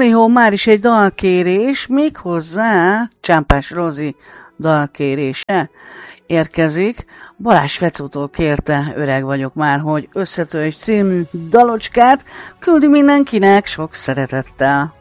Halihó, már is egy dalkérés, méghozzá Csámpás Rozi dalkérése érkezik. Balázs Fecótól kérte, öreg vagyok már, hogy Összetöltsd című dalocskát küldi mindenkinek sok szeretettel.